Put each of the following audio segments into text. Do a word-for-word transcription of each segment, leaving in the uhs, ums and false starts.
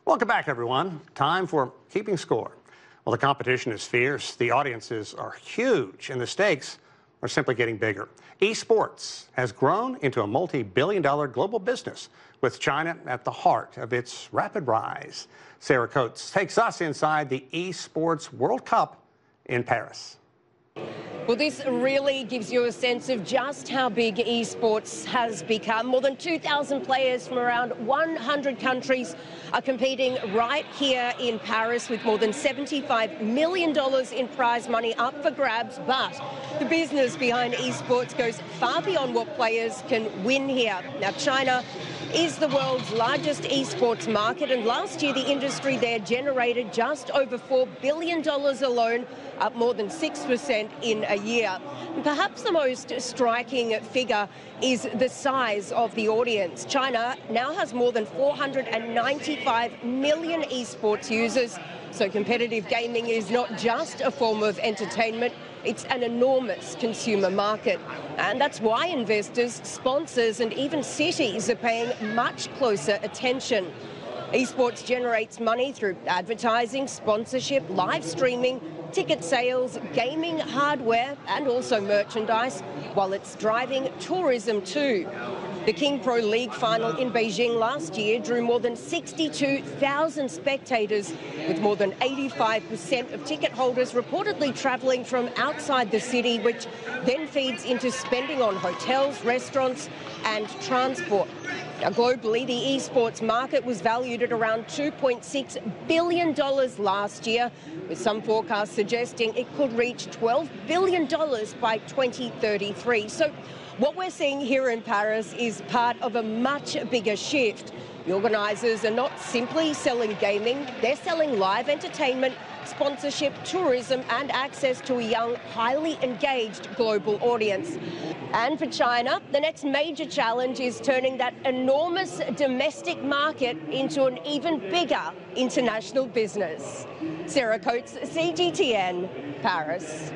Welcome back, everyone. Time for Keeping Score. Well, the competition is fierce, the audiences are huge, and the stakes are simply getting bigger. Esports has grown into a multi-billion dollar global business, with China at the heart of its rapid rise. Sarah Coates takes us inside the Esports World Cup in Paris. Well, this really gives you a sense of just how big esports has become. More than two thousand players from around one hundred countries are competing right here in Paris, with more than seventy-five million dollars in prize money up for grabs. But the business behind esports goes far beyond what players can win here. Now, China is the world's largest esports market, and last year the industry there generated just over four billion dollars alone, up more than six percent in a year. And perhaps the most striking figure is the size of the audience. China now has more than four hundred ninety-five million esports users, so competitive gaming is not just a form of entertainment, it's an enormous consumer market. And that's why investors, sponsors and even cities are paying much closer attention. Esports generates money through advertising, sponsorship, live streaming, ticket sales, gaming hardware and also merchandise, while it's driving tourism too. The King Pro League final in Beijing last year drew more than sixty-two thousand spectators, with more than eighty-five percent of ticket holders reportedly travelling from outside the city, which then feeds into spending on hotels, restaurants and transport. Now, globally, the esports market was valued at around two point six billion dollars last year, with some forecasts suggesting it could reach twelve billion dollars by twenty thirty-three. So what we're seeing here in Paris is part of a much bigger shift. The organisers are not simply selling gaming, they're selling live entertainment, sponsorship, tourism and access to a young, highly engaged global audience. And for China, the next major challenge is turning that enormous domestic market into an even bigger international business. Sarah Coates, C G T N, Paris.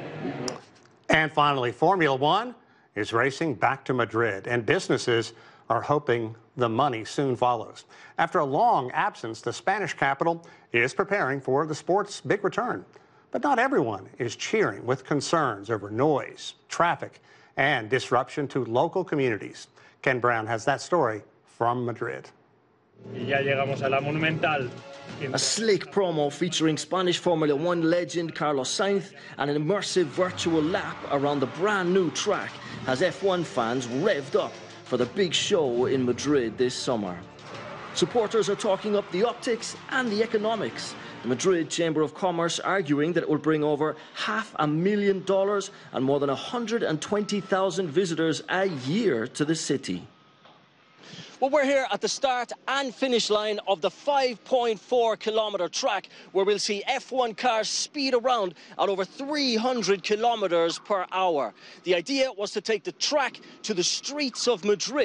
And finally, Formula One is racing back to Madrid, and businesses are hoping the money soon follows. After a long absence, the Spanish capital is preparing for the sport's big return. But not everyone is cheering, with concerns over noise, traffic, and disruption to local communities. Ken Brown has that story from Madrid. A slick promo featuring Spanish Formula One legend Carlos Sainz and an immersive virtual lap around the brand new track has F one fans revved up for the big show in Madrid this summer. Supporters are talking up the optics and the economics. The Madrid Chamber of Commerce arguing that it will bring over half a million dollars and more than one hundred twenty thousand visitors a year to the city. Well, we're here at the start and finish line of the five point four kilometre track, where we'll see F one cars speed around at over three hundred kilometres per hour. The idea was to take the track to the streets of Madrid.